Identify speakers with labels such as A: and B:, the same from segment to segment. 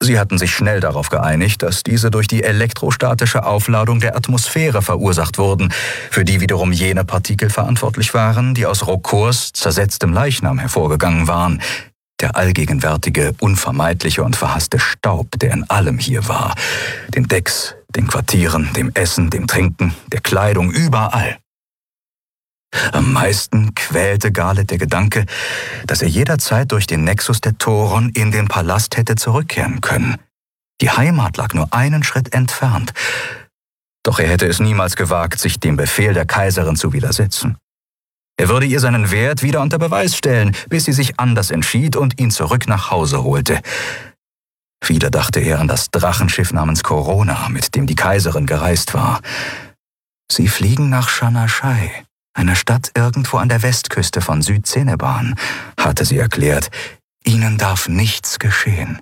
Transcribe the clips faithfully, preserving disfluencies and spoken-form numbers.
A: Sie hatten sich schnell darauf geeinigt, dass diese durch die elektrostatische Aufladung der Atmosphäre verursacht wurden, für die wiederum jene Partikel verantwortlich waren, die aus Roccours zersetztem Leichnam hervorgegangen waren. Der allgegenwärtige, unvermeidliche und verhasste Staub, der in allem hier war. Den Decks, den Quartieren, dem Essen, dem Trinken, der Kleidung, überall. Am meisten quälte Garleth der Gedanke, dass er jederzeit durch den Nexus der Toron in den Palast hätte zurückkehren können. Die Heimat lag nur einen Schritt entfernt. Doch er hätte es niemals gewagt, sich dem Befehl der Kaiserin zu widersetzen. Er würde ihr seinen Wert wieder unter Beweis stellen, bis sie sich anders entschied und ihn zurück nach Hause holte. Wieder dachte er an das Drachenschiff namens Corona, mit dem die Kaiserin gereist war. Sie fliegen nach Shana-Shai, einer Stadt irgendwo an der Westküste von Süd-Ceneban, hatte sie erklärt. Ihnen darf nichts geschehen.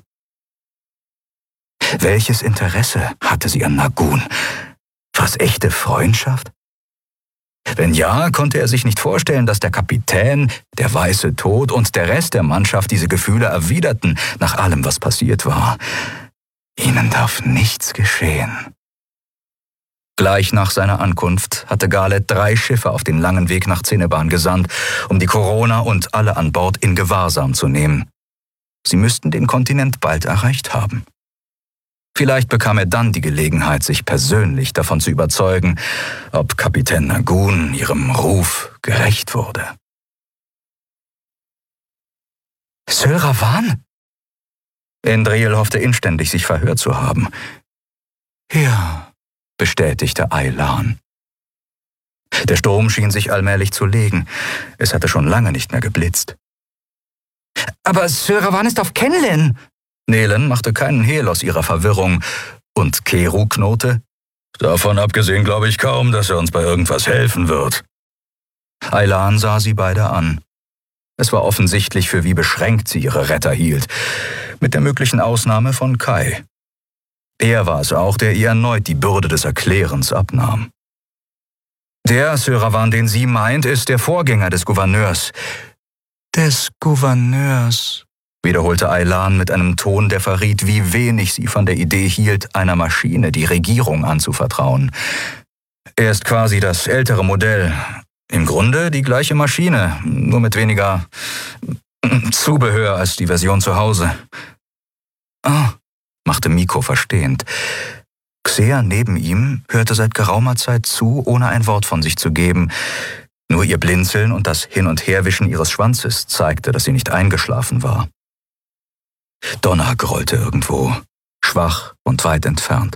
A: Welches Interesse hatte sie an Nagun? Was echte Freundschaft? Wenn ja, konnte er sich nicht vorstellen, dass der Kapitän, der Weiße Tod und der Rest der Mannschaft diese Gefühle erwiderten, nach allem, was passiert war. Ihnen darf nichts geschehen. Gleich nach seiner Ankunft hatte Garleth drei Schiffe auf den langen Weg nach Ceneban gesandt, um die Corona und alle an Bord in Gewahrsam zu nehmen. Sie müssten den Kontinent bald erreicht haben. Vielleicht bekam er dann die Gelegenheit, sich persönlich davon zu überzeugen, ob Kapitän Nagun ihrem Ruf gerecht wurde. Syl Ravan? Endril hoffte inständig, sich verhört zu haben. Ja, bestätigte Aylan. Der Sturm schien sich allmählich zu legen. Es hatte schon lange nicht mehr geblitzt. Aber Syl Ravan ist auf Kenlin! Nelen machte keinen Hehl aus ihrer Verwirrung und Keru knurrte: Davon abgesehen glaube ich kaum, dass er uns bei irgendwas helfen wird. Aylan sah sie beide an. Es war offensichtlich, für wie beschränkt sie ihre Retter hielt, mit der möglichen Ausnahme von Kai. Er war es auch, der ihr erneut die Bürde des Erklärens abnahm. Der Syl Ravan, den sie meint, ist der Vorgänger des Gouverneurs. Des Gouverneurs, wiederholte Aylan mit einem Ton, der verriet, wie wenig sie von der Idee hielt, einer Maschine die Regierung anzuvertrauen. Er ist quasi das ältere Modell. Im Grunde die gleiche Maschine, nur mit weniger Zubehör als die Version zu Hause. Ah, machte Miko verstehend. Xea neben ihm hörte seit geraumer Zeit zu, ohne ein Wort von sich zu geben. Nur ihr Blinzeln und das Hin- und Herwischen ihres Schwanzes zeigte, dass sie nicht eingeschlafen war. Donner grollte irgendwo, schwach und weit entfernt.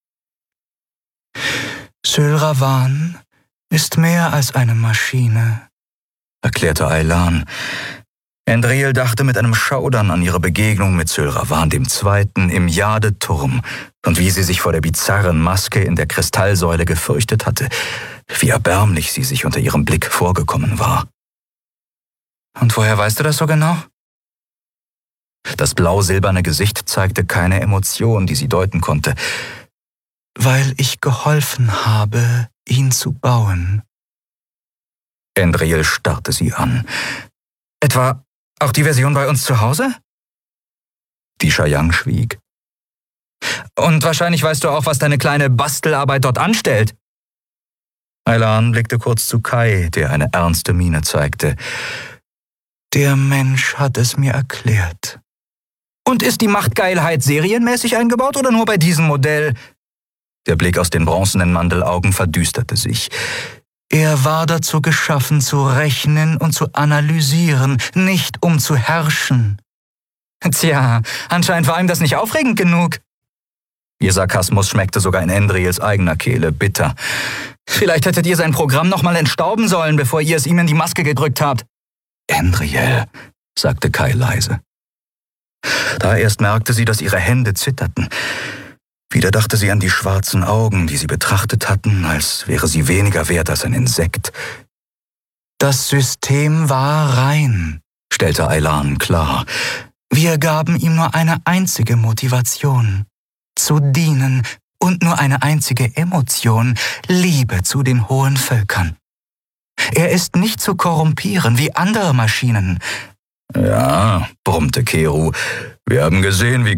A: Syl Ravan ist mehr als eine Maschine, erklärte Aylan. Endril dachte mit einem Schaudern an ihre Begegnung mit Syl Ravan dem Zweiten im Jade-Turm und wie sie sich vor der bizarren Maske in der Kristallsäule gefürchtet hatte, wie erbärmlich sie sich unter ihrem Blick vorgekommen war. Und woher weißt du das so genau? Das blau-silberne Gesicht zeigte keine Emotion, die sie deuten konnte. Weil ich geholfen habe, ihn zu bauen. Endril starrte sie an. Etwa auch die Version bei uns zu Hause? Die Shayang schwieg. Und wahrscheinlich weißt du auch, was deine kleine Bastelarbeit dort anstellt. Aylan blickte kurz zu Kai, der eine ernste Miene zeigte. Der Mensch hat es mir erklärt. Und ist die Machtgeilheit serienmäßig eingebaut oder nur bei diesem Modell? Der Blick aus den bronzenen Mandelaugen verdüsterte sich. Er war dazu geschaffen, zu rechnen und zu analysieren, nicht um zu herrschen. Tja, anscheinend war ihm das nicht aufregend genug. Ihr Sarkasmus schmeckte sogar in Endrils eigener Kehle bitter. Vielleicht hättet ihr sein Programm nochmal entstauben sollen, bevor ihr es ihm in die Maske gedrückt habt. Endril, sagte Kai leise. Da erst merkte sie, dass ihre Hände zitterten. Wieder dachte sie an die schwarzen Augen, die sie betrachtet hatten, als wäre sie weniger wert als ein Insekt. Das System war rein, stellte Aylan klar. Wir gaben ihm nur eine einzige Motivation: zu dienen, und nur eine einzige Emotion: Liebe zu den hohen Völkern. Er ist nicht zu korrumpieren wie andere Maschinen. Ja, brummte Keru, wir haben gesehen, wie